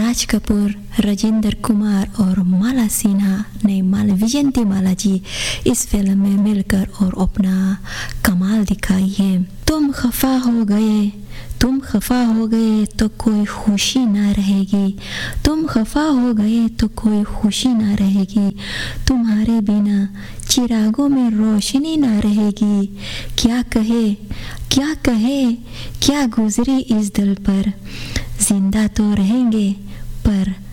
राज कपूर, राजेंद्र कुमार और माला सिन्हा ने विजयंती माला जी इस फिल्म में मिलकर और अपना कमाल दिखाई है। तुम खफा हो गए तो कोई खुशी ना रहेगी, तुम खफा हो गए तो कोई खुशी ना रहेगी, तुम्हारे बिना चिरागों में रोशनी ना रहेगी। क्या कहे क्या गुजरी इस दिल पर, जिंदा तो रहेंगे पर